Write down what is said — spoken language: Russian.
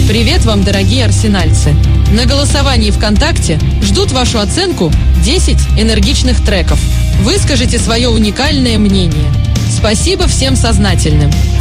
Привет вам, дорогие арсенальцы! На голосовании ВКонтакте ждут вашу оценку 10 энергичных треков. Выскажите свое уникальное мнение. Спасибо всем сознательным.